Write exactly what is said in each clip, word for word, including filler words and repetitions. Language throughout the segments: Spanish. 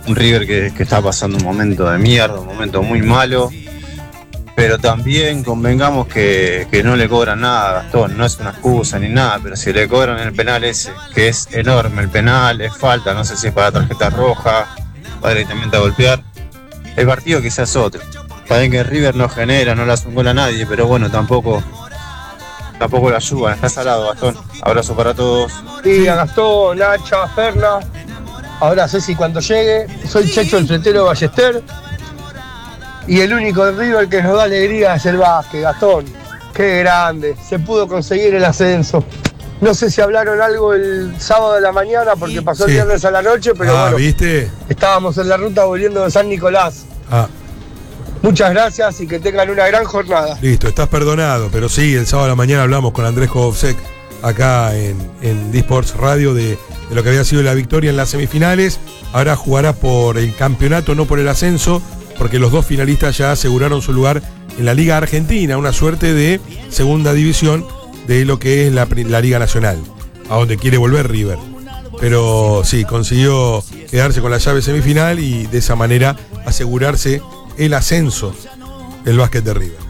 un River que, que está pasando un momento de mierda, un momento muy malo. Pero también convengamos que, que no le cobran nada a Gastón, no es una excusa ni nada, pero si le cobran el penal ese, que es enorme el penal, es falta, no sé si es para tarjeta roja, para directamente a golpear, el partido quizás es otro. Saben que River no genera, no le hace un gol a nadie, pero bueno, tampoco tampoco lo ayuda, está salado Gastón. Abrazo para todos. Sí, a Gastón, Nacha, Ferna, ahora Ceci cuando llegue, soy Checho el fletero de Ballester. Y el único de River que nos da alegría es el Vázquez, Gastón. Qué grande, se pudo conseguir el ascenso. No sé si hablaron algo el sábado de la mañana porque pasó sí. el viernes a la noche, pero ah, bueno, ¿viste? Estábamos en la ruta volviendo de San Nicolás. Ah. Muchas gracias y que tengan una gran jornada. Listo, estás perdonado, pero sí, el sábado de la mañana hablamos con Andrés Kovsek acá en, en D-Sports Radio de, de lo que había sido la victoria en las semifinales. Ahora jugará por el campeonato, no por el ascenso, porque los dos finalistas ya aseguraron su lugar en la Liga Argentina, una suerte de segunda división de lo que es la, la Liga Nacional, a donde quiere volver River. Pero sí, consiguió quedarse con la llave semifinal y de esa manera asegurarse el ascenso del básquet de River.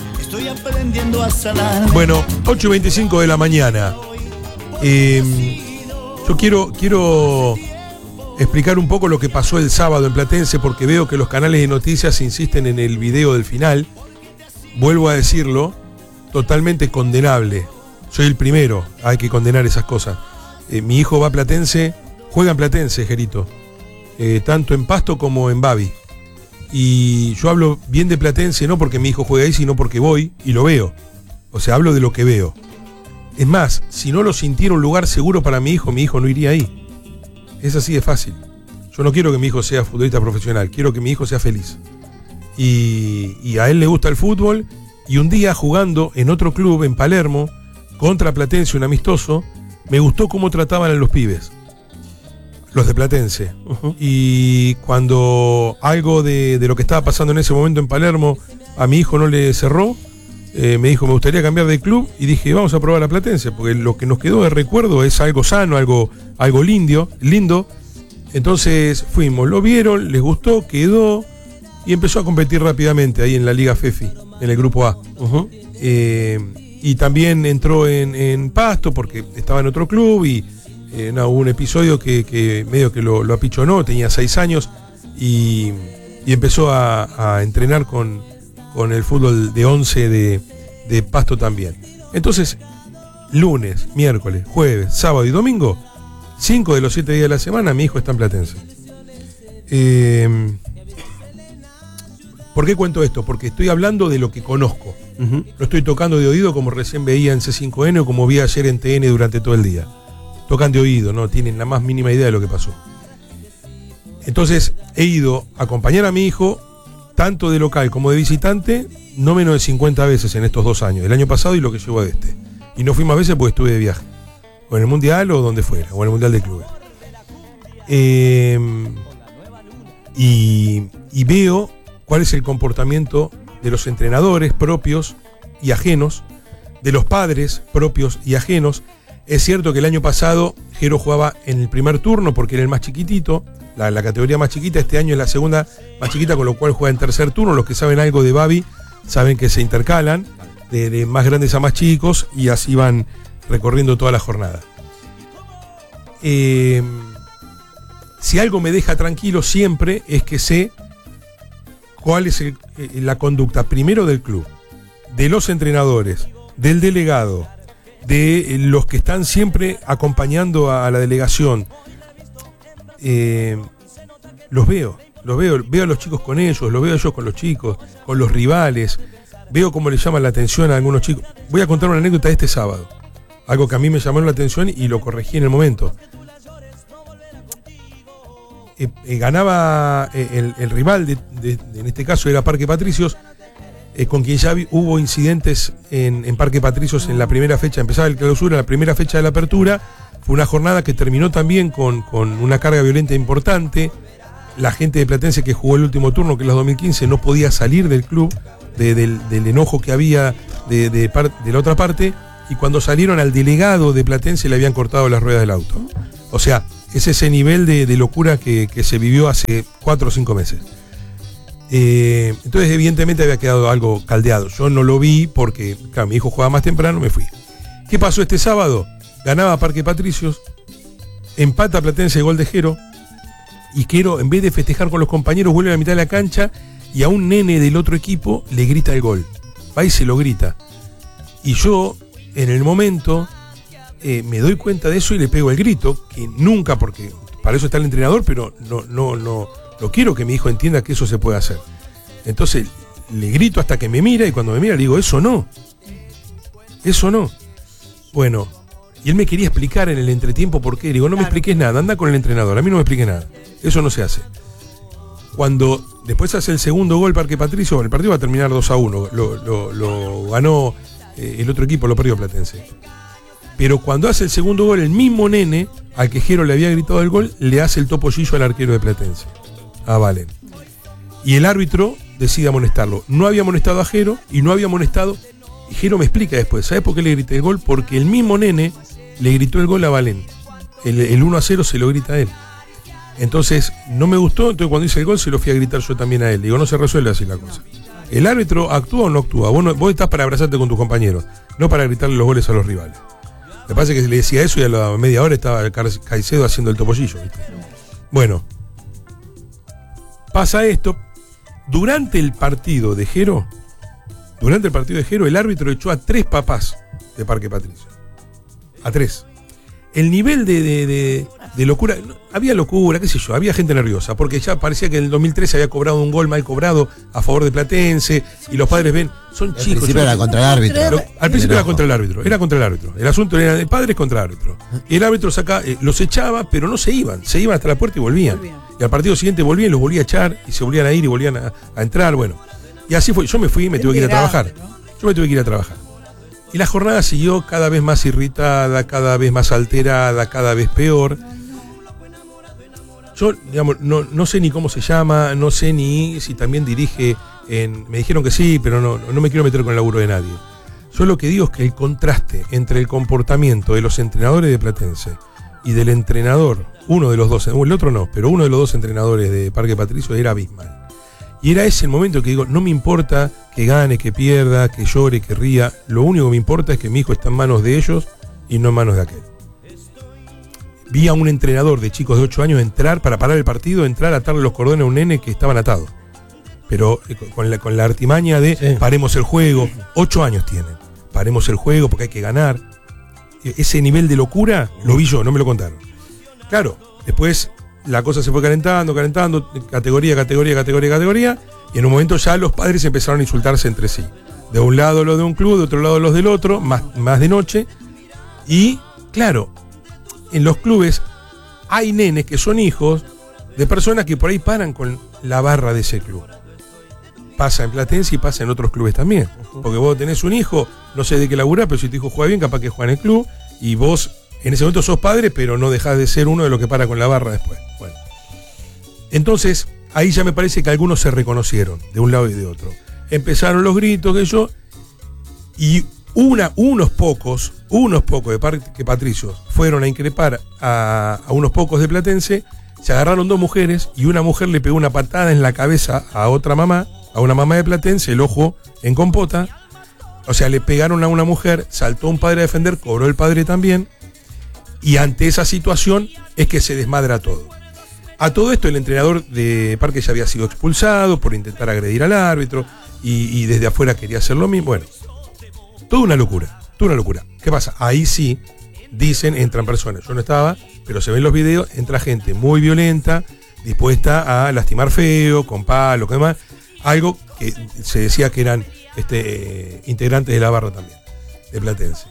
Bueno, ocho y veinticinco de la mañana. Eh, yo quiero... quiero explicar un poco lo que pasó el sábado en Platense, porque veo que los canales de noticias insisten en el video del final. Vuelvo a decirlo, totalmente condenable. Soy el primero, hay que condenar esas cosas. Eh, mi hijo va a Platense, juega en Platense, Jerito, eh, tanto en Pasto como en Bavi. Y yo hablo bien de Platense, no porque mi hijo juegue ahí, sino porque voy y lo veo. O sea, hablo de lo que veo. Es más, si no lo sintiera un lugar seguro para mi hijo, mi hijo no iría ahí. Es así de fácil. Yo no quiero que mi hijo sea futbolista profesional, quiero que mi hijo sea feliz. Y, y a él le gusta el fútbol, y un día jugando en otro club, en Palermo, contra Platense, un amistoso, me gustó cómo trataban a los pibes, los de Platense. Uh-huh. Y cuando algo de, de lo que estaba pasando en ese momento en Palermo a mi hijo no le cerró, eh, me dijo, me gustaría cambiar de club, y dije, vamos a probar a Platense, porque lo que nos quedó de recuerdo es algo sano, algo, algo lindo, lindo. Entonces fuimos, lo vieron, les gustó, quedó, y empezó a competir rápidamente ahí en la Liga Fefi, en el grupo A. Uh-huh. Eh, y también entró en, en Pasto, porque estaba en otro club, y eh, no, hubo un episodio que, que medio que lo, lo apichonó, tenía seis años, y, y empezó a, a entrenar con... con el fútbol de once de, de Pasto también. Entonces, lunes, miércoles, jueves, sábado y domingo, cinco de los siete días de la semana, mi hijo está en Platense. Eh, ¿Por qué cuento esto? Porque estoy hablando de lo que conozco. Uh-huh. Lo estoy tocando de oído como recién veía en C cinco N o como vi ayer en T N durante todo el día. Tocan de oído, no tienen la más mínima idea de lo que pasó. Entonces, he ido a acompañar a mi hijo tanto de local como de visitante, no menos de cincuenta veces en estos dos años, el año pasado y lo que llevo de este. Y no fui más veces porque estuve de viaje, o en el Mundial o donde fuera, o en el Mundial de Clubes. Eh, y, y veo cuál es el comportamiento de los entrenadores propios y ajenos, de los padres propios y ajenos. Es cierto que el año pasado Jero jugaba en el primer turno porque era el más chiquitito, La, la categoría más chiquita, este año es la segunda más chiquita, con lo cual juega en tercer turno. Los que saben algo de Bavi saben que se intercalan de, de más grandes a más chicos y así van recorriendo toda la jornada. Eh, si algo me deja tranquilo siempre es que sé cuál es el, la conducta primero del club, de los entrenadores, del delegado, de los que están siempre acompañando a, a la delegación. Eh, los veo, los veo, veo a los chicos con ellos, los veo ellos con los chicos, con los rivales, veo cómo les llaman la atención a algunos chicos. Voy a contar una anécdota de este sábado, algo que a mí me llamó la atención y lo corregí en el momento. Eh, eh, ganaba eh, el, el rival, de, de, de, en este caso era Parque Patricios, eh, con quien ya vi, hubo incidentes en, en Parque Patricios en la primera fecha, empezaba el clausura, la primera fecha de la apertura. Fue una jornada que terminó también con, con una carga violenta importante. La gente de Platense que jugó el último turno, que es la dos mil quince, no podía salir del club, de, del, del enojo que había de, de, par, de la otra parte, y cuando salieron al delegado de Platense le habían cortado las ruedas del auto. O sea, es ese nivel de, de locura que, que se vivió hace cuatro o cinco meses. Eh, entonces evidentemente había quedado algo caldeado. Yo no lo vi porque, claro, mi hijo jugaba más temprano, me fui. ¿Qué pasó este sábado? Ganaba Parque Patricios, empata Platense, gol de Jero, y Jero, en vez de festejar con los compañeros, vuelve a la mitad de la cancha y a un nene del otro equipo le grita el gol. Va y se lo grita. Y yo, en el momento, eh, me doy cuenta de eso y le pego el grito, que nunca, porque para eso está el entrenador, pero no, no, no, no quiero que mi hijo entienda que eso se puede hacer. Entonces le grito hasta que me mira, y cuando me mira le digo, eso no. Eso no. Bueno, y él me quería explicar en el entretiempo por qué. Le digo, no me expliques nada, anda con el entrenador, a mí no me expliques nada. Eso no se hace. Cuando después hace el segundo gol Parque Patricio, el partido va a terminar dos a uno, lo, lo, lo ganó eh, el otro equipo, lo perdió Platense. Pero cuando hace el segundo gol, el mismo nene al que Jero le había gritado el gol, le hace el topollillo al arquero de Platense, a Valen. Y el árbitro decide amonestarlo. No había amonestado a Jero y no había amonestado. Y Jero me explica después, ¿sabes por qué le grité el gol? Porque el mismo nene le gritó el gol a Valen. El, el uno a cero se lo grita a él. Entonces, no me gustó, entonces cuando hice el gol se lo fui a gritar yo también a él. Digo, no se resuelve así la cosa. ¿El árbitro actúa o no actúa? Vos, no, vos estás para abrazarte con tus compañeros, no para gritarle los goles a los rivales. Me parece que le decía eso y a la media hora estaba Caicedo haciendo el topollillo, ¿viste? Bueno, pasa esto. Durante el partido de Jero, durante el partido de Jero, el árbitro echó a tres papás de Parque Patricio. A tres. El nivel de, de, de, de locura, había locura, qué sé yo, había gente nerviosa, porque ya parecía que en el dos mil trece había cobrado un gol mal cobrado a favor de Platense, y los padres ven, son chicos. Al principio era contra el árbitro. Lo, al principio era contra el árbitro, era contra el árbitro. El asunto era de padres contra el árbitro. Y el árbitro saca, eh, los echaba, pero no se iban, se iban hasta la puerta y volvían. volvían. Y al partido siguiente volvían, los volvía a echar, y se volvían a ir y volvían a, a entrar, bueno. Y así fue, yo me fui y me tuve que ir a trabajar. Yo me tuve que ir a trabajar. Y la jornada siguió cada vez más irritada, cada vez más alterada, cada vez peor. Yo, digamos, no, no sé ni cómo se llama, no sé ni si también dirige en... Me dijeron que sí, pero no, no me quiero meter con el laburo de nadie. Yo lo que digo es que el contraste entre el comportamiento de los entrenadores de Platense y del entrenador, uno de los dos, el otro no, pero uno de los dos entrenadores de Parque Patricio era abismal. Y era ese el momento que digo, no me importa que gane, que pierda, que llore, que ría. Lo único que me importa es que mi hijo está en manos de ellos y no en manos de aquel. Vi a un entrenador de chicos de ocho años entrar para parar el partido, entrar a atarle los cordones a un nene que estaban atados. Pero con la, con la artimaña de sí. Paremos el juego. Ocho años tienen. Paremos el juego porque hay que ganar. Ese nivel de locura lo vi yo, no me lo contaron. Claro, después... La cosa se fue calentando, calentando, categoría, categoría, categoría, categoría, y en un momento ya los padres empezaron a insultarse entre sí. De un lado los de un club, de otro lado los del otro, más, más de noche. Y, claro, en los clubes hay nenes que son hijos de personas que por ahí paran con la barra de ese club. Pasa en Platense y pasa en otros clubes también. Porque vos tenés un hijo, no sé de qué laburá, pero si tu hijo juega bien, capaz que juega en el club, y vos... En ese momento sos padre, pero no dejás de ser uno de los que para con la barra después. Bueno. Entonces, ahí ya me parece que algunos se reconocieron, de un lado y de otro. Empezaron los gritos, que yo, y una, unos pocos, unos pocos de Parque Patricio fueron a increpar a, a unos pocos de Platense, se agarraron dos mujeres, y una mujer le pegó una patada en la cabeza a otra mamá, a una mamá de Platense, el ojo en compota. O sea, le pegaron a una mujer, saltó un padre a defender, cobró el padre también. Y ante esa situación es que se desmadra todo. A todo esto el entrenador de Parque ya había sido expulsado por intentar agredir al árbitro y, y desde afuera quería hacer lo mismo. Bueno, toda una locura, toda una locura. ¿Qué pasa? Ahí sí, dicen, entran personas. Yo no estaba, pero se ven los videos, entra gente muy violenta, dispuesta a lastimar feo, con palos, con demás. Algo que se decía que eran este, integrantes de la barra también, de Platense.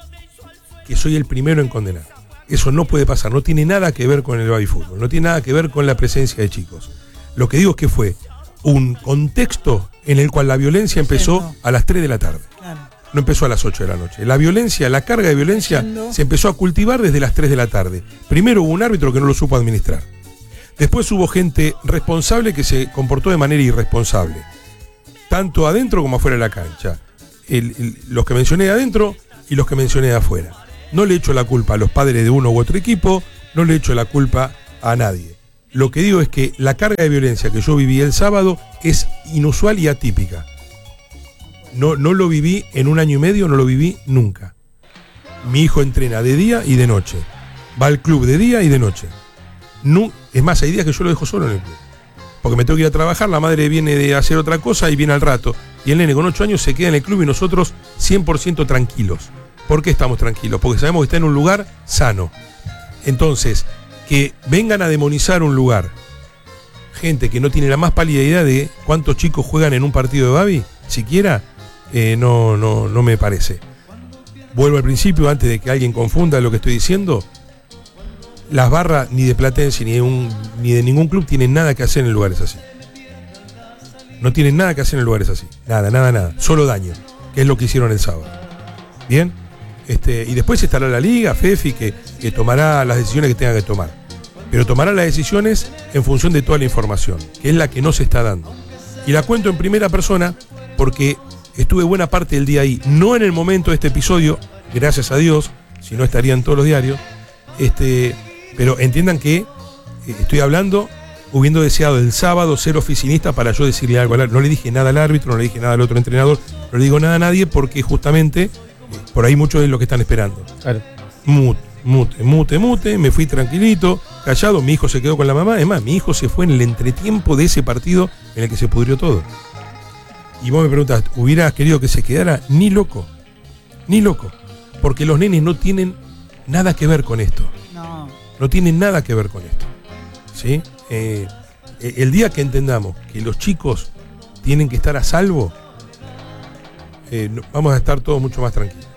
Que soy el primero en condenar. Eso no puede pasar, no tiene nada que ver con el baby fútbol, no tiene nada que ver con la presencia de chicos. Lo que digo es que fue un contexto en el cual la violencia empezó a las tres de la tarde. No empezó a las ocho de la noche. La violencia, la carga de violencia se empezó a cultivar desde las tres de la tarde. Primero hubo un árbitro que no lo supo administrar. Después hubo gente responsable que se comportó de manera irresponsable. Tanto adentro como afuera de la cancha. El, el, los que mencioné de adentro y los que mencioné de afuera. No le echo la culpa a los padres de uno u otro equipo, no le echo la culpa a nadie. Lo que digo es que la carga de violencia que yo viví el sábado es inusual y atípica. No, no lo viví en un año y medio, no lo viví nunca. Mi hijo entrena de día y de noche. Va al club de día y de noche. No, es más, hay días que yo lo dejo solo en el club. Porque me tengo que ir a trabajar, la madre viene de hacer otra cosa y viene al rato. Y el nene con ocho años se queda en el club y nosotros cien por ciento tranquilos. ¿Por qué estamos tranquilos? Porque sabemos que está en un lugar sano. Entonces, que vengan a demonizar un lugar, gente que no tiene la más pálida idea de cuántos chicos juegan en un partido de Babi, siquiera, eh, no, no, no me parece. Vuelvo al principio, antes de que alguien confunda lo que estoy diciendo. Las barras ni de Platense ni de, un, ni de ningún club tienen nada que hacer en lugares así. No tienen nada que hacer en lugares así. Nada, nada, nada. Solo daño, que es lo que hicieron el sábado. ¿Bien? Este, y después estará la liga, Fefi, que, que tomará las decisiones que tenga que tomar. Pero tomará las decisiones en función de toda la información, que es la que no se está dando. Y la cuento en primera persona porque estuve buena parte del día ahí. No en el momento de este episodio, gracias a Dios, si no estaría en todos los diarios. Este... Pero entiendan que eh, estoy hablando, habiendo deseado el sábado ser oficinista para yo decirle algo al árbitro. No le dije nada al árbitro, no le dije nada al otro entrenador, no le digo nada a nadie porque justamente eh, por ahí muchos es lo que están esperando. Claro. Mute, mute, mute, mute, me fui tranquilito, callado, mi hijo se quedó con la mamá. Es más, mi hijo se fue en el entretiempo de ese partido en el que se pudrió todo. Y vos me preguntás, ¿hubieras querido que se quedara? Ni loco, ni loco. Porque los nenes no tienen nada que ver con esto. No. No tiene nada que ver con esto, ¿sí? Eh, el día que entendamos que los chicos tienen que estar a salvo, eh, no, vamos a estar todos mucho más tranquilos.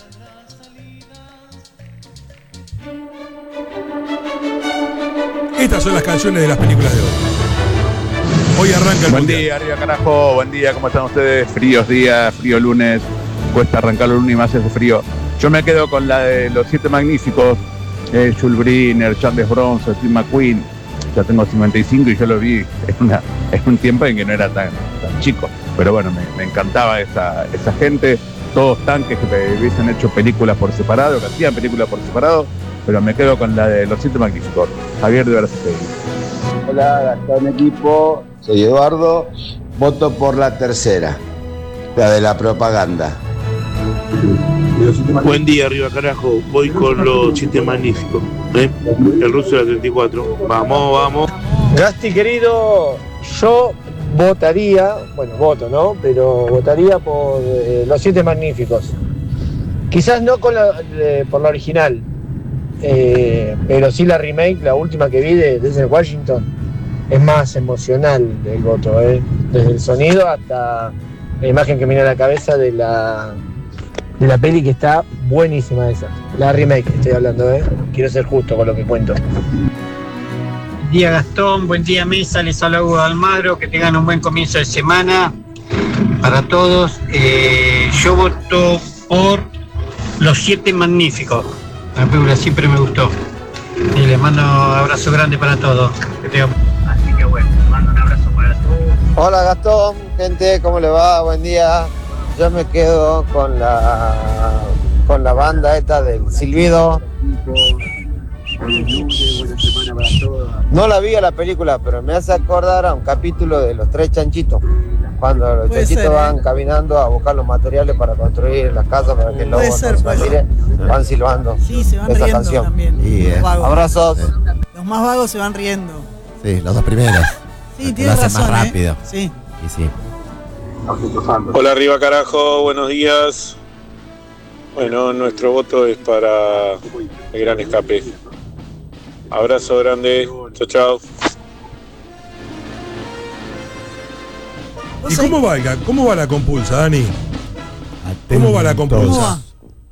Estas son las canciones de las películas de hoy. Hoy arranca el Buen mundial. día, arriba carajo, buen día, ¿cómo están ustedes? Fríos días, frío lunes, cuesta arrancar el lunes y más hace frío. Yo me quedo con la de Los Siete Magníficos. Eh, Jules Briner, Charles Bronson, Steve McQueen. Ya tengo cincuenta y cinco y yo lo vi en, una, en un tiempo en que no era tan, tan chico. Pero bueno, me, me encantaba esa, esa gente, todos tanques que hubiesen hecho películas por separado, que hacían películas por separado, pero me quedo con la de Los Siete Magníficos. Javier de Veracruz. Hola, Gastón equipo, soy Eduardo, voto por la tercera, la de la propaganda. Buen día, arriba carajo, voy con Los Siete Magníficos, ¿eh? El ruso de la treinta y cuatro, vamos, vamos. Gasti querido, yo votaría, bueno, voto, ¿no? Pero votaría por eh, Los Siete Magníficos. Quizás no con la, eh, por la original, eh, pero sí la remake, la última que vi de Denzel Washington, es más emocional el voto, ¿eh? Desde el sonido hasta la imagen que me viene a la cabeza de la... de la peli, que está buenísima esa. La remake estoy hablando, ¿eh? Quiero ser justo con lo que cuento. Buen día Gastón, buen día Mesa, les habla Hugo Almagro, que tengan un buen comienzo de semana para todos. Eh, yo voto por Los Siete Magníficos. La película siempre me gustó. Y les mando un abrazo grande para todos. Que tengan... Así que bueno, les mando un abrazo para todos. Hola Gastón, gente, ¿cómo le va? Buen día. Yo me quedo con la con la banda esta del silbido. No la vi a la película, pero me hace acordar a un capítulo de Los Tres Chanchitos, cuando los Puede chanchitos ser, van ¿eh? caminando a buscar los materiales para construir las casas para que el lobo Puede no ser, se puede las tire, van silbando. Sí, se van esa riendo canción. también. Y, los eh, vagos. Abrazos. Los más vagos se van riendo. Sí, los dos primeros. Sí, Lo tienes hacen razón, más ¿eh? rápido. Sí. Y sí. Hola arriba carajo, buenos días. Bueno, nuestro voto es para El Gran Escape. Abrazo grande, chao chao. ¿Y cómo va, el- cómo va la compulsa, Dani? ¿Cómo va la ¿Cómo compulsa? va?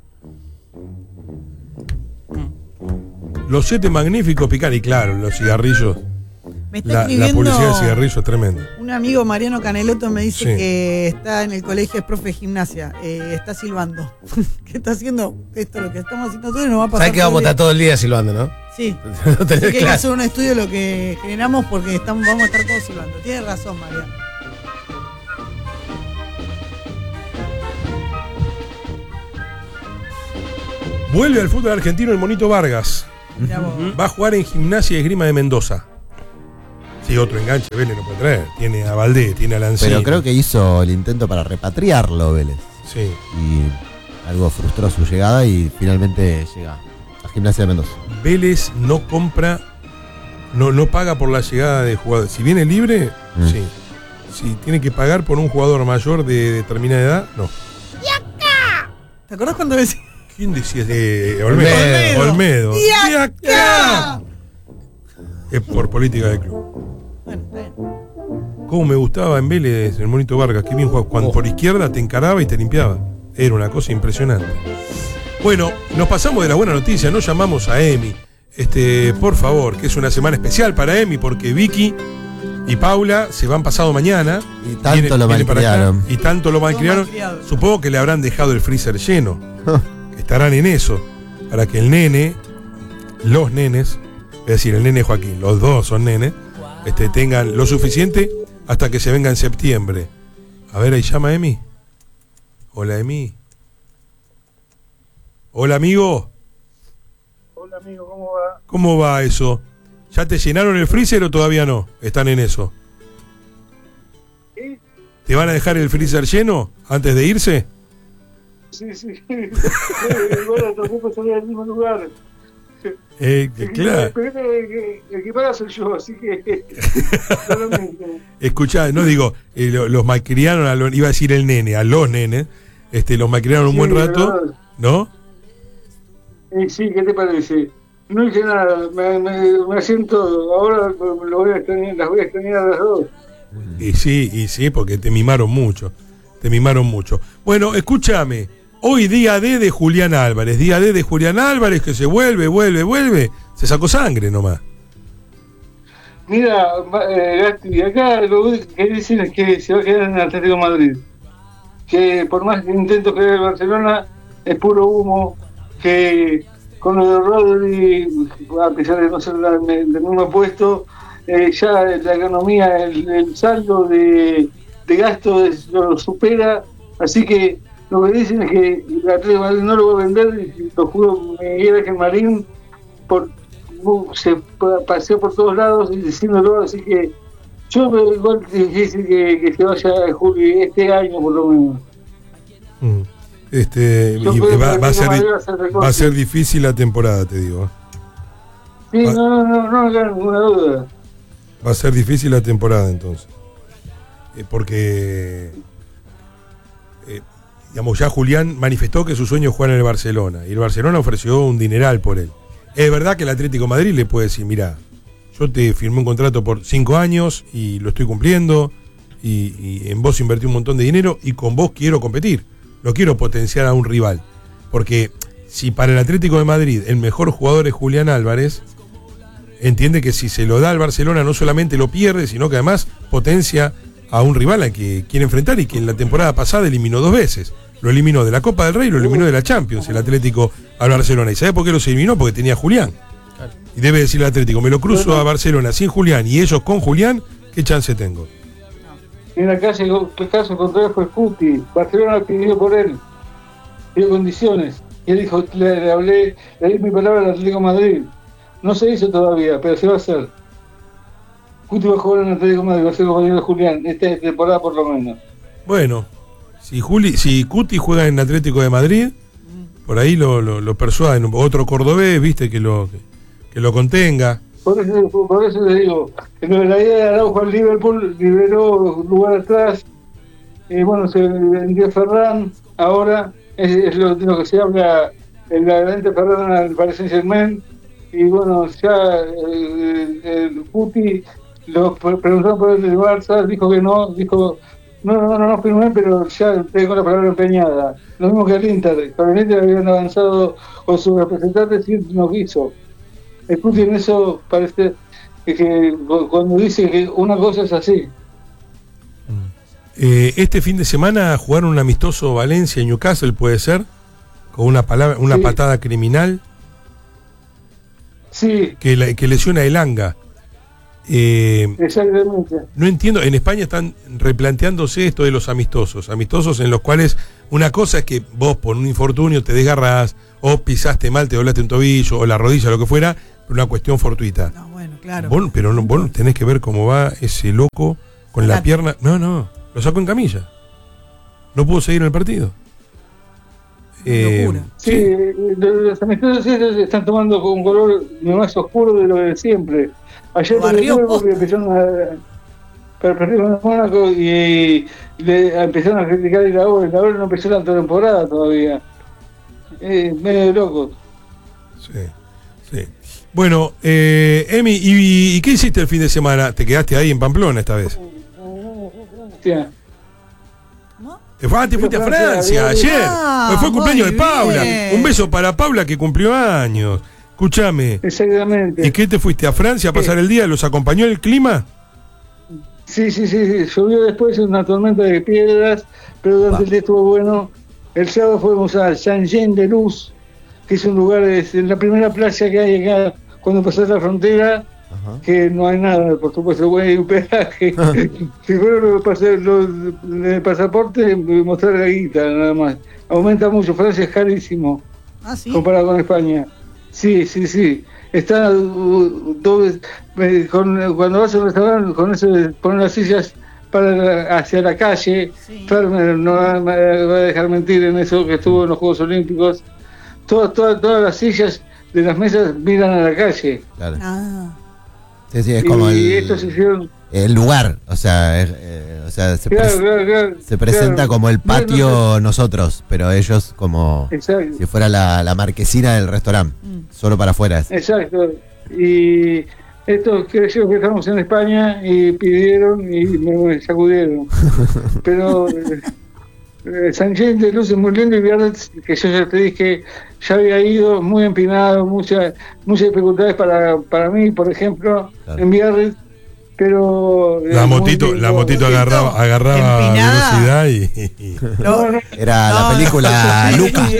Los Siete Magníficos pican y claro, los cigarrillos. Me está La, la escribiendo publicidad de cigarrillos es tremenda. un amigo, Mariano Caneloto, me dice Sí. que está en el colegio, es profe de gimnasia, eh, está silbando. ¿Qué está haciendo? Esto lo que estamos haciendo nosotros nos va a pasar. ¿Sabes que vamos a todo el estar todo el día silbando, no? día. Sí. No Así tenés que hay que clase. hacer un estudio de lo que generamos porque estamos, vamos a estar todos silbando. Tienes razón, Mariano. Vuelve al fútbol argentino el Monito Vargas. Va a jugar en Gimnasia y Esgrima de Mendoza. Sí, otro enganche Vélez no puede traer. Tiene a Valdés, tiene a Lancini. Pero creo que hizo el intento para repatriarlo Vélez. Sí. Y algo frustró su llegada y finalmente llega a Gimnasia de Mendoza. Vélez no compra, no, no paga por la llegada de jugadores. Si viene libre, mm. sí. Si tiene que pagar por un jugador mayor de determinada edad, no. ¡Y acá! ¿Te acordás cuando decía? ¿Quién decía? Eh, Olmedo. Olmedo. Olmedo. ¡Y acá! ¡Y acá! Es por política del club. Bueno, está bien. Cómo me gustaba en Vélez el Monito Vargas, qué bien jugaba. Cuando oh. por izquierda te encaraba y te limpiaba. Era una cosa impresionante. Bueno, nos pasamos de la buena noticia, no llamamos a Emi. Este, por favor, que es una semana especial para Emi, porque Vicky y Paula se van pasado mañana. Y tanto viene, lo malcriaron. Y tanto lo malcriaron. Supongo que le habrán dejado el freezer lleno. Que estarán en eso. Para que el nene, los nenes, es decir, el nene Joaquín, los dos son nenes, este, tengan lo suficiente hasta que se venga en septiembre. A ver, ahí llama Emi. Hola, Emi. Hola, amigo. Hola, amigo, ¿cómo va? ¿Cómo va eso? ¿Ya te llenaron el freezer o todavía no? Están en eso. ¿Qué? ¿Te van a dejar el freezer lleno antes de irse? Sí, sí. Bueno, tampoco salí al mismo lugar. Eh, claro. El, el que paga soy yo, así que. Escuchá, no digo, eh, los malcriaron, a los, iba a decir el nene, a los nenes, este, los malcriaron un sí, buen rato, ¿no? Eh, sí, ¿qué te parece? No hice nada, me, me, me siento, ahora lo voy a extrañar, las voy a extrañar a las dos. Y sí, y sí, porque te mimaron mucho, te mimaron mucho. Bueno, escúchame. Hoy día D de Julián Álvarez, día D de Julián Álvarez que se vuelve, vuelve, vuelve, se sacó sangre nomás. Mira, eh, Gasti, acá lo que dicen es que se va a quedar en el Atlético de Madrid, que por más que intento que el Barcelona es puro humo, que con lo de Rodri, a pesar de no ser la, del mismo puesto, eh, ya la economía, el, el saldo de, de gasto es, lo supera, así que lo que dicen es que el Atlético de Madrid no lo va a vender, y lo juro Miguel Ángel Marín por, uh, se paseó por todos lados y diciéndolo, así que yo me igual difícil que, que se vaya a julio, este año por lo menos. Mm. Este y va, va, a ser, va a ser difícil la temporada, te digo. Sí, va, no, no, no, no hay ninguna duda. Va a ser difícil la temporada entonces. Eh, porque eh, digamos, ya Julián manifestó que su sueño es jugar en el Barcelona y el Barcelona ofreció un dineral por él. Es verdad que el Atlético de Madrid le puede decir, mira, yo te firmé un contrato por cinco años y lo estoy cumpliendo y, y en vos invertí un montón de dinero y con vos quiero competir, no quiero potenciar a un rival, porque si para el Atlético de Madrid el mejor jugador es Julián Álvarez, entiende que si se lo da al Barcelona no solamente lo pierde, sino que además potencia a un rival al que quiere enfrentar y que en la temporada pasada eliminó dos veces. Lo eliminó de la Copa del Rey y lo eliminó de la Champions, el Atlético al Barcelona. ¿Y sabe por qué los eliminó? Porque tenía a Julián. Claro. Y debe decir el Atlético, me lo cruzo a Barcelona sin Julián y ellos con Julián, ¿qué chance tengo? En la calle, el caso contrario fue Cuti. Barcelona pidió por él, pidió condiciones. Y él dijo, le, le hablé, le di mi palabra al Atlético de Madrid. No se hizo todavía, pero se va a hacer. Cuti va a jugar en el Atlético de Madrid, va a ser compañero de Julián, esta temporada por lo menos. Bueno, si Juli, si Cuti juega en Atlético de Madrid, por ahí lo, lo, lo persuaden. Otro cordobés, viste, que lo, que, que lo contenga. Por eso, por eso le digo, que la idea de Araujo al Liverpool liberó lugar atrás, y bueno, se vendió Ferran, ahora es, es lo, lo que se habla, en la venta Ferran al Paris Saint-Germain, y bueno, ya el, el Puti lo preguntaron por el del Barça, dijo que no, dijo, no, no, no, no firmé, pero ya tengo la palabra empeñada. Lo mismo que el Inter, con el Inter habían avanzado con sus representantes y no quiso. El Puti en eso parece que, que cuando dice que una cosa es así. Eh, este fin de semana jugaron un amistoso Valencia y Newcastle, puede ser, con una palabra, una sí. patada criminal. Sí. Que, la, que lesiona a Elanga. Eh, Exactamente. no entiendo, en España están replanteándose esto de los amistosos, amistosos en los cuales una cosa es que vos por un infortunio te desgarrás, o pisaste mal, te doblaste un tobillo, o la rodilla, lo que fuera, una cuestión fortuita. No, bueno, claro. Vos, pero no, vos tenés que ver cómo va ese loco con la pierna. No, no, lo sacó en camilla. No pudo seguir en el partido. Eh, sí, sí, los amistosos están tomando un color más oscuro de lo de siempre. Ayer porque empezaron a perder con Mónaco y le empezaron a criticar el ahora. El ahora no empezó la temporada todavía. Eh, medio loco. Sí, sí. Bueno, eh, Emi, ¿y, ¿y qué hiciste el fin de semana? ¿Te quedaste ahí en Pamplona esta vez? Sí. Te, ah, te fuiste a Francia ayer. Ah, fue el cumpleaños de muy Paula. bien. Un beso para Paula que cumplió años. Escúchame. Exactamente. ¿Y qué te fuiste a Francia a pasar el día? ¿Los acompañó el clima? Sí, sí, sí, sí. Llovió después una tormenta de piedras, pero durante el día estuvo bueno. El sábado fuimos a Saint-Jean-de-Luz, que es un lugar, es en la primera playa que hay acá cuando pasás la frontera. Ajá. Que no hay nada, por supuesto, hay un peaje. Si fueron los, pas los el pasaporte, mostrar la guita, nada más. Aumenta mucho, Francia es carísimo. ¿Ah, sí? Comparado con España. Sí, sí, sí. Está uh, todo, eh, con, cuando vas a un restaurante, con eso de poner las sillas para hacia la calle, sí. Fermer no va, va a dejar mentir en eso que estuvo en los Juegos Olímpicos. Todas, todas, todas las sillas de las mesas miran a la calle. Claro. Ah. Sí, sí, es como y el, estos hicieron... el lugar, o sea, es, eh, o sea se, claro, pre claro, claro, se presenta claro. como el patio No, no, nosotros, pero ellos como exacto. Si fuera la, la marquesina del restaurante, mm. solo para afuera. Es. Exacto. Y estos creyó que estamos en España y pidieron y me sacudieron. Pero eh, Saint-Jean-de-Luz es muy lindo y Biarritz, que yo ya te dije, ya había ido muy empinado, muchas muchas dificultades para, para mí, por ejemplo, claro. en Biarritz, pero... La motito, la motito agarraba, agarraba velocidad y... y... No, no, era no, la película no, Luca.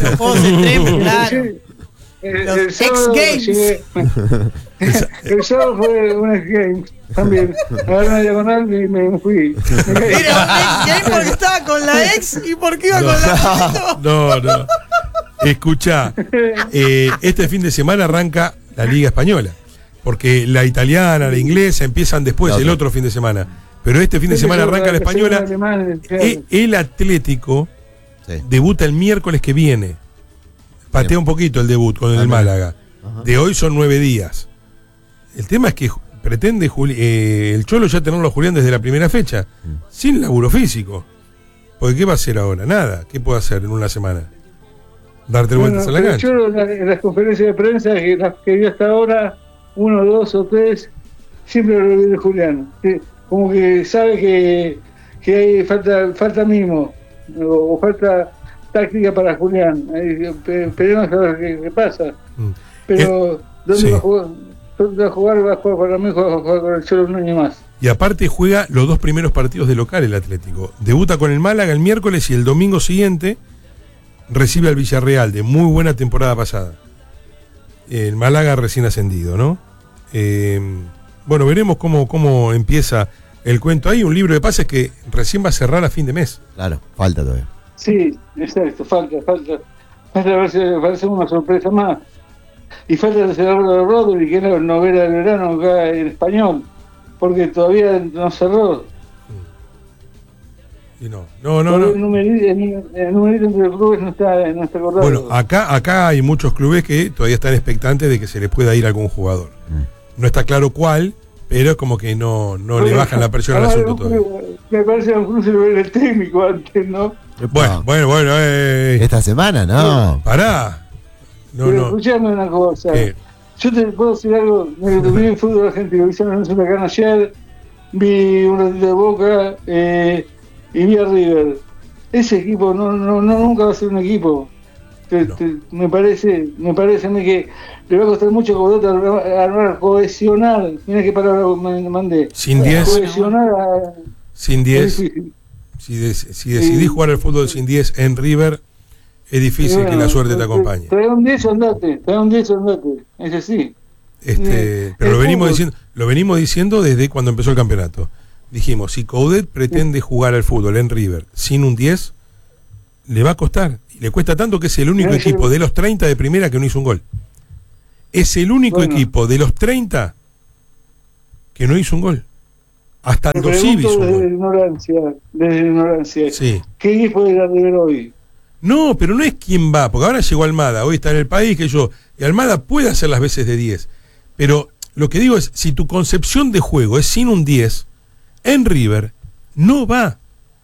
El, el sábado llegué, el sábado fue un X-Games también. Agarré una diagonal y me fui. Era un X-Game porque estaba con la ex y porque iba no, con la no, no. Escuchá, eh, este fin de semana arranca la Liga Española. Porque la italiana, la inglesa empiezan después, el otro fin de semana. Pero este fin de semana arranca la española. El, el Atlético sí. debuta el miércoles que viene. Patea un poquito el debut con el Málaga. Ajá. De hoy son nueve días. El tema es que pretende Juli eh, el Cholo ya tenerlo a Julián desde la primera fecha, mm. sin laburo físico. Porque ¿qué va a hacer ahora? Nada. ¿Qué puede hacer en una semana? Darte bueno, vueltas a la cancha. El Cholo en las conferencias de prensa, que las que vi hasta ahora, uno, dos o tres, siempre lo vi de Julián. Sí, como que sabe que, que hay falta, falta mimo, o, o falta táctica para Julián. Esperemos a ver qué, qué pasa. Mm. Pero, ¿dónde sí. va a jugar? ¿Dónde va a jugar? Va a jugar para mí, va a jugar con el Cholo un año más. Y aparte juega los dos primeros partidos de local el Atlético. Debuta con el Málaga el miércoles y el domingo siguiente recibe al Villarreal, de muy buena temporada pasada. El Málaga recién ascendido, ¿no? Eh, bueno, veremos cómo, cómo empieza el cuento. Hay un libro de pases que recién va a cerrar a fin de mes. Claro, falta todavía. Sí, exacto, falta, falta. Falta a ver si parece una sorpresa más. Y falta cerrarlo de Rodri, que era novela del verano acá en español, porque todavía no cerró. Y no, no, no. no. El numerito, el numerito entre los clubes no está, no está acordado. Bueno, acá, acá hay muchos clubes que todavía están expectantes de que se les pueda ir algún jugador. Mm. No está claro cuál, pero es como que no, no le bajan la presión al asunto todavía. Me parece que incluso era el técnico antes, ¿no? Bueno, bueno, bueno. Eh, Esta semana, no. Pará. No, pero no. Escuchame una cosa. Eh. Yo te puedo decir algo. Vi el fútbol argentino, vi San Lorenzo Huracán ayer, vi un ratito de Boca eh, y vi a River. Ese equipo no, no, no nunca va a ser un equipo. Te, no. te, me parece, me parece a mí que le va a costar mucho a armar, cohesionar. Mira qué palabra me mandé. Sin diez. Cohesionar a, sin diez. Si, de, si decidís sí. jugar al fútbol sin diez en River, es difícil bueno, que la suerte te acompañe. Trae un diez, andate. Trae un diez, andate. Ese sí. Este, pero lo venimos diciendo, Lo venimos diciendo desde cuando empezó el campeonato. Dijimos, si Coudet pretende jugar al fútbol en River sin un diez, le va a costar. Y le cuesta tanto que es el único equipo de los treinta de primera que no hizo un gol. Es el único Bueno. equipo de los treinta que no hizo un gol. Hasta Me Aldosivi pregunto hizo un desde gol. ignorancia, desde ignorancia. Sí. ¿Qué equipo de River hoy? No, pero no es quién va, porque ahora llegó Almada, hoy está en el país, que yo, y Almada puede hacer las veces de diez, pero lo que digo es, si tu concepción de juego es sin un diez, en River no va,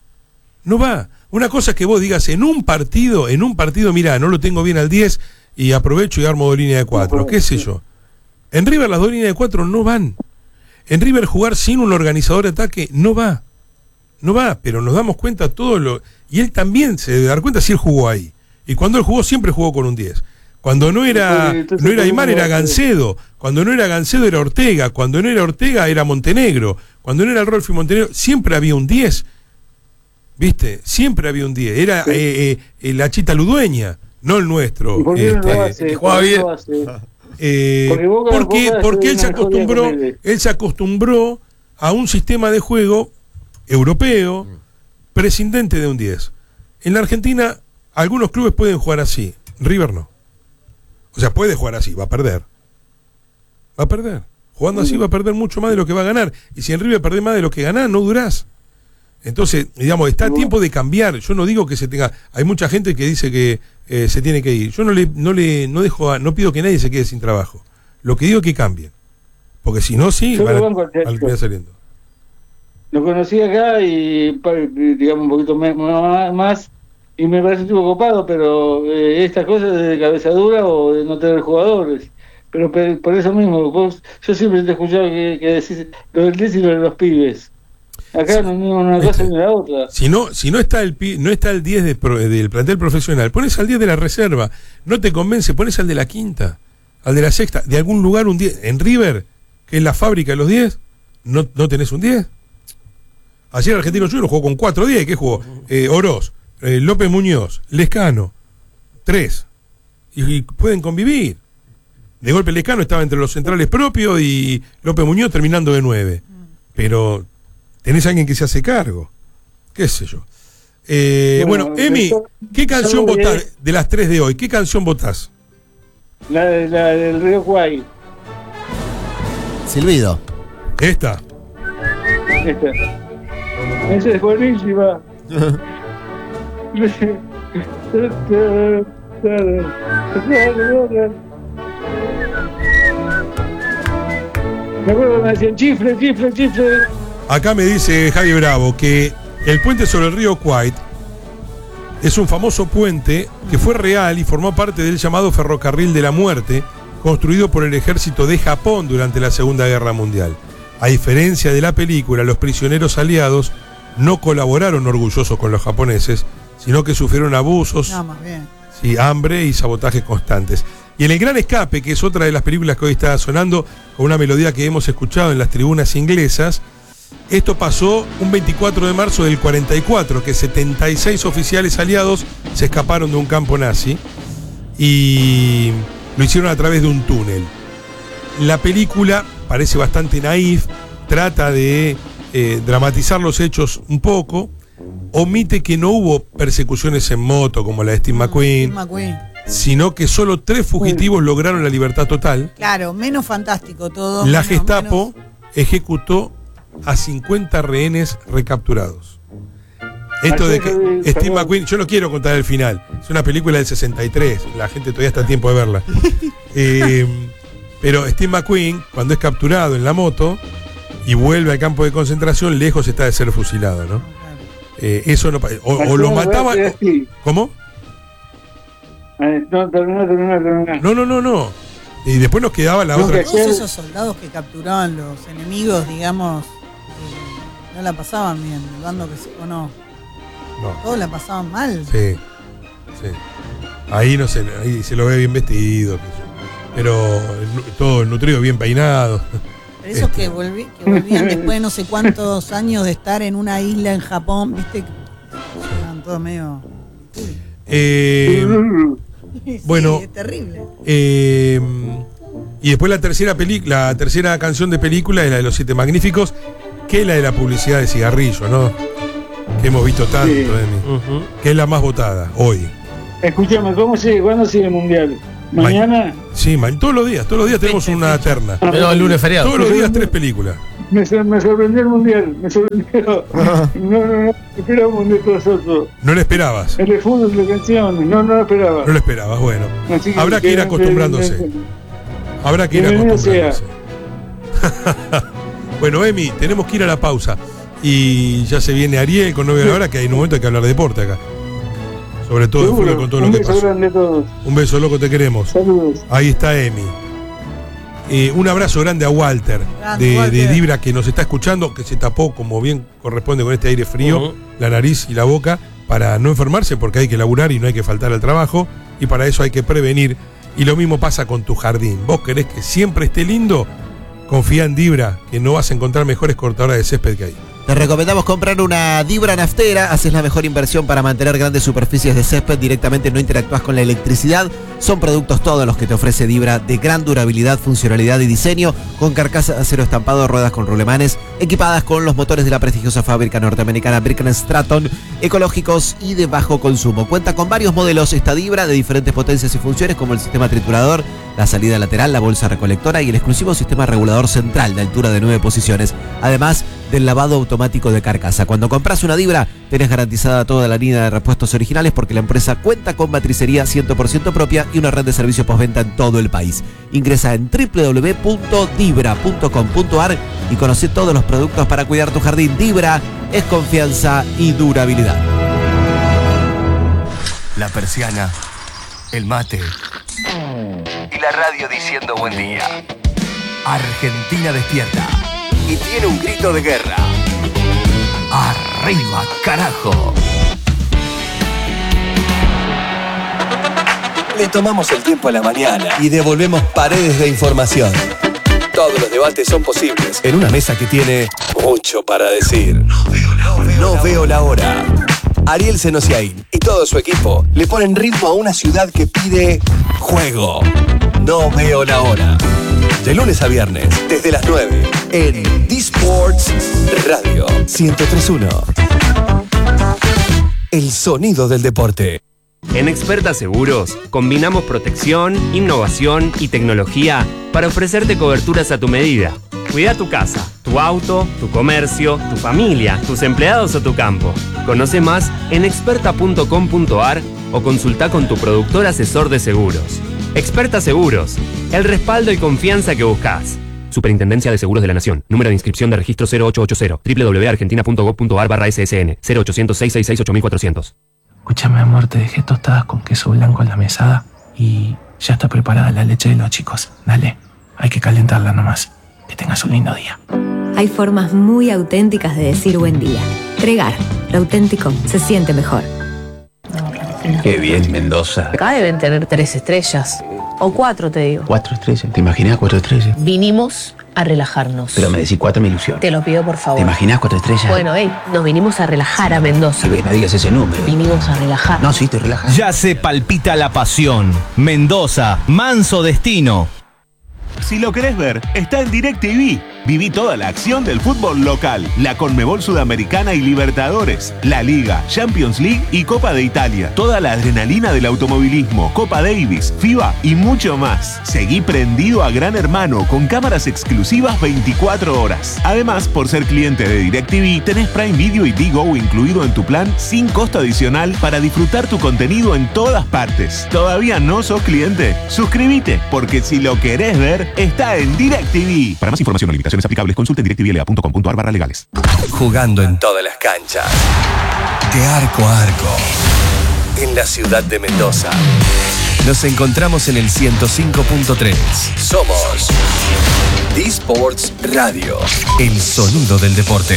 no va. Una cosa es que vos digas, en un partido, en un partido, mirá, no lo tengo bien al diez, y aprovecho y armo dos líneas de cuatro, qué sé yo. En River las dos líneas de cuatro no van. En River jugar sin un organizador de ataque no va. No va, pero nos damos cuenta todo lo... Y él también se debe dar cuenta si él jugó ahí. Y cuando él jugó, siempre jugó con un diez. Cuando no era, no era Aymar, era Gancedo. Cuando no era Gancedo, era Ortega. Cuando no era Ortega, era Montenegro. Cuando no era el Rolfi Montenegro, siempre había un diez. ¿Viste? Siempre había un diez. Era Sí. eh, eh, la Chita Ludueña, no el nuestro. ¿Y por qué no lo Este, hace? que ¿Por jugaba qué bien. no lo hace? Eh, Porque Boca- porque Boca porque es él se una joya acostumbró con él. él se acostumbró a un sistema de juego europeo prescindente de un diez. En la Argentina algunos clubes pueden jugar así, River no. O sea, puede jugar así, va a perder. Va a perder. Jugando así va a perder mucho más de lo que va a ganar. Y si en River perdés más de lo que ganás, no durás. Entonces, digamos, está a tiempo de cambiar. Yo no digo que se tenga... Hay mucha gente que dice que eh, se tiene que ir. Yo no le no le no dejo a- no pido que nadie se quede sin trabajo. Lo que digo es que cambien. Porque si no, sí, Yo van lo a, banco al van a Chacho. terminar saliendo. Lo conocí acá y, pa- digamos, un poquito me- ma- más, y me parece un tipo copado, pero eh, estas cosas de cabeza dura o de no tener jugadores. Pero pe- por eso mismo, vos, yo siempre te he escuchado que, que decís lo del diez y lo de los pibes. Acá no ni una cosa ni la otra. Si no, si no está el pi- no está el diez de pro- del plantel profesional, pones al diez de la reserva. No te convence, pones al de la quinta, al de la sexta, de algún lugar un diez. En River, que es la fábrica de los diez, ¿no, no tenés un diez? Ayer el Argentino Juniors jugó con cuatro diez. ¿Qué jugó? Eh, Oroz, eh, López Muñoz, Lescano, tres. Y, y pueden convivir. De golpe Lescano estaba entre los centrales propios y López Muñoz terminando de nueve. Pero tenés a alguien que se hace cargo. ¿Qué sé yo? Eh, bueno, Bueno, Emi, eso- ¿qué canción eso votás es- de las tres de hoy? ¿Qué canción votás? La, de- la del Río Cuay. Silbido. Esta. Esta. Esa es buenísima. Me acuerdo que me decían chifle, chifle, chifle. Acá me dice Javi Bravo que el puente sobre el río Kwai es un famoso puente que fue real y formó parte del llamado Ferrocarril de la Muerte, construido por el ejército de Japón durante la Segunda Guerra Mundial. A diferencia de la película, los prisioneros aliados no colaboraron orgullosos con los japoneses, sino que sufrieron abusos, No, más bien. sí, hambre y sabotajes constantes. Y en El Gran Escape, que es otra de las películas que hoy está sonando, con una melodía que hemos escuchado en las tribunas inglesas, esto pasó un veinticuatro de marzo del cuarenta y cuatro, que setenta y seis oficiales aliados se escaparon de un campo nazi y lo hicieron a través de un túnel. La película parece bastante naif, trata de eh, dramatizar los hechos un poco, omite que no hubo persecuciones en moto como la de Steve McQueen, Steve McQueen. sino que solo tres fugitivos lograron la libertad total. Claro, menos fantástico todo. La menos- Gestapo menos- ejecutó a cincuenta rehenes recapturados. Esto de que Steve McQueen, yo no quiero contar el final, es una película del sesenta y tres, la gente todavía está a tiempo de verla. Eh, pero Steve McQueen, cuando es capturado en la moto y vuelve al campo de concentración, lejos está de ser fusilado, ¿no? Eh, eso no pa- o, o lo mataban. ¿Cómo? No, terminó, terminó, terminó. No, no, no, no. Y después nos quedaba la otra. Todos esos soldados que capturaban los enemigos, digamos, eh, no la pasaban bien, el bando que se, o no. No. Todos la pasaban mal. Sí, sí. Ahí no sé, ahí se lo ve bien vestido, qué sé yo. Pero el nu- todo el nutrido bien peinado. Pero esos que, volví- que volvían después de no sé cuántos años de estar en una isla en Japón, viste, eran todos medio... Eh, Sí, bueno, es terrible. eh, Y después la tercera peli- la tercera canción de película es la de Los Siete Magníficos, que es la de la publicidad de cigarrillo, ¿no? Que hemos visto tanto, Sí. Emi. Uh-huh. Que es la más votada hoy. Escúchame, ¿cómo sigue? ¿Cuándo sigue el mundial? ¿Mañana? Sí, man, todos los días, todos los días tenemos una terna. Pero el lunes feriado. Todos los días tres películas. Me, sor- me sorprendió el mundial, me sorprendió. No, no, no, esperaba un mundial tras otro. No lo esperabas. El de fútbol de canciones, no, no lo esperaba. No lo esperabas, bueno. Así que Habrá que ir que- acostumbrándose. Habrá que ir Bienvenido sea. acostumbrándose. Bueno, Emi, tenemos que ir a la pausa. Y ya se viene Ariel con novia de la hora, que hay un momento hay que hablar de deporte acá. Sobre todo de Seguro. fútbol con todo Un lo que beso pasó. grande a todos. Un beso, loco, te queremos. Saludos. Ahí está Emi. Eh, un abrazo grande a Walter, Grande, de, Walter. de Dibra, que nos está escuchando, que se tapó como bien corresponde con este aire frío, Uh-huh. la nariz y la boca, para no enfermarse, porque hay que laburar y no hay que faltar al trabajo, y para eso hay que prevenir. Y lo mismo pasa con tu jardín. ¿Vos querés que siempre esté lindo? Confía en Dibra, que no vas a encontrar mejores cortadoras de césped que hay. Te recomendamos comprar una Dibra naftera, haces la mejor inversión para mantener grandes superficies de césped, directamente no interactúas con la electricidad. Son productos todos los que te ofrece Dibra de gran durabilidad, funcionalidad y diseño, con carcasa de acero estampado, ruedas con rulemanes, equipadas con los motores de la prestigiosa fábrica norteamericana Birken Stratton, ecológicos y de bajo consumo. Cuenta con varios modelos esta Dibra de diferentes potencias y funciones, como el sistema triturador, la salida lateral, la bolsa recolectora y el exclusivo sistema regulador central de altura de nueve posiciones, además del lavado automático de carcasa. Cuando compras una Dibra, tenés garantizada toda la línea de repuestos originales, porque la empresa cuenta con matricería cien por ciento propia y una red de servicio postventa en todo el país. Ingresa en doble u doble u doble u punto dibra punto com punto a r y conoce todos los productos para cuidar tu jardín. Dibra es confianza y durabilidad. La persiana, el mate y la radio diciendo buen día. Argentina despierta y tiene un grito de guerra. ¡Arriba, carajo! Le tomamos el tiempo a la mañana y devolvemos paredes de información. Todos los debates son posibles en una mesa que tiene mucho para decir. No veo la hora. No veo la hora. Ariel Senosiaín y todo su equipo le ponen ritmo a una ciudad que pide juego. No veo la hora. De lunes a viernes, desde las nueve, en D-Sports Radio ciento tres punto uno. El sonido del deporte. En Experta Seguros, combinamos protección, innovación y tecnología para ofrecerte coberturas a tu medida. Cuida tu casa, tu auto, tu comercio, tu familia, tus empleados o tu campo. Conoce más en experta punto com punto a r o consulta con tu productor asesor de seguros. Experta Seguros, el respaldo y confianza que buscas. Superintendencia de Seguros de la Nación. Número de inscripción de registro cero ocho ocho cero. doble u doble u doble u punto argentina punto gov punto a r barra S S N. cero ochocientos, seiscientos sesenta y seis, ocho mil cuatrocientos. Escúchame, amor, te dejé tostadas con queso blanco en la mesada y ya está preparada la leche de los chicos. Dale, hay que calentarla nomás. Que tengas un lindo día. Hay formas muy auténticas de decir buen día. Tregar, lo auténtico se siente mejor. Qué bien, Mendoza. Acá deben tener tres estrellas. O cuatro, te digo. Cuatro estrellas. ¿Te imaginas cuatro estrellas? Vinimos a relajarnos. Pero me decís cuatro, me ilusión. Te lo pido, por favor. ¿Te imaginas cuatro estrellas? Bueno, hey, nos vinimos a relajar a Mendoza. Sí, no digas ese número. Vinimos a relajar. No, sí, estoy relajado. Ya se palpita la pasión. Mendoza, manso destino. Si lo querés ver, está en DirecTV. Viví toda la acción del fútbol local, la Conmebol Sudamericana y Libertadores, la Liga, Champions League y Copa de Italia. Toda la adrenalina del automovilismo, Copa Davis, FIBA y mucho más. Seguí prendido a Gran Hermano con cámaras exclusivas veinticuatro horas. Además, por ser cliente de DirecTV, tenés Prime Video y Digo incluido en tu plan sin costo adicional para disfrutar tu contenido en todas partes. ¿Todavía no sos cliente? Suscríbete, porque si lo querés ver, está en DirecTV. Para más información o limitaciones aplicables, consulte en directvla punto com punto a r barra legales. Jugando en todas las canchas. De arco a arco. En la ciudad de Mendoza. Nos encontramos en el ciento cinco punto tres. Somos D-Sports Radio. El sonido del deporte.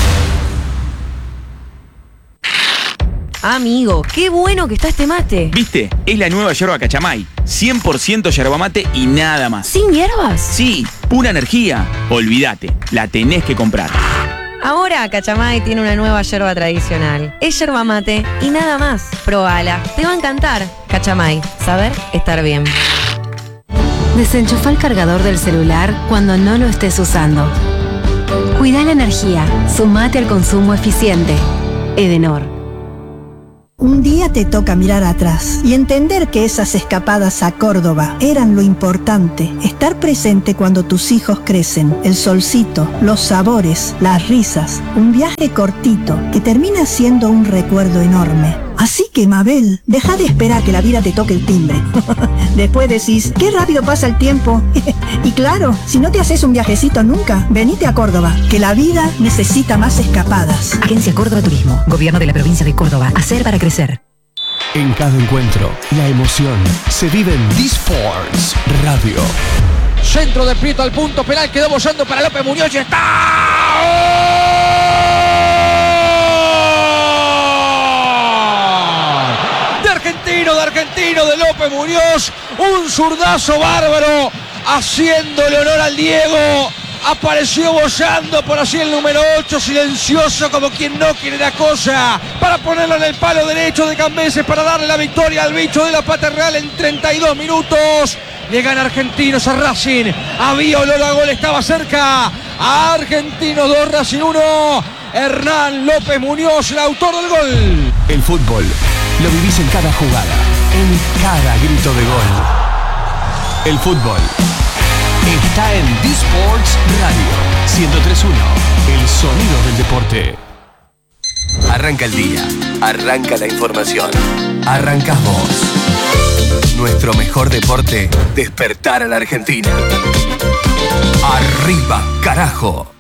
Amigo, qué bueno que está este mate. ¿Viste? Es la nueva yerba Cachamay. cien por ciento yerba mate y nada más. ¿Sin hierbas? Sí, pura energía. Olvídate, la tenés que comprar. Ahora Cachamay tiene una nueva yerba tradicional. Es yerba mate y nada más. Probala, te va a encantar. Cachamay, saber estar bien. Desenchufa el cargador del celular cuando no lo estés usando. Cuida la energía. Sumate al consumo eficiente. Edenor. Un día te toca mirar atrás y entender que esas escapadas a Córdoba eran lo importante. Estar presente cuando tus hijos crecen, el solcito, los sabores, las risas. Un viaje cortito que termina siendo un recuerdo enorme. Así que, Mabel, deja de esperar que la vida te toque el timbre. Después decís, qué rápido pasa el tiempo. Y claro, si no te haces un viajecito nunca, venite a Córdoba, que la vida necesita más escapadas. Agencia Córdoba Turismo, Gobierno de la Provincia de Córdoba. Hacer para crecer. En cada encuentro, la emoción se vive en D-Sports Radio. Centro de Prieto al punto penal, quedó bollando para López Muñoz y está. De argentino, de argentino, de López Muñoz, un zurdazo bárbaro, haciéndole honor al Diego. Apareció bollando por así el número ocho, silencioso como quien no quiere la cosa, para ponerlo en el palo derecho de Cambeses, para darle la victoria al bicho de la Paternal en treinta y dos minutos. Le gana Argentinos a Racing. Había olor a gol, estaba cerca. A Argentinos dos, Racing uno. Hernán López Muñoz, el autor del gol. El fútbol lo vivís en cada jugada, en cada grito de gol. El fútbol está en D-Sports Radio ciento tres punto uno, el sonido del deporte. Arranca el día, arranca la información, arrancás vos. Nuestro mejor deporte, despertar a la Argentina. Arriba, carajo.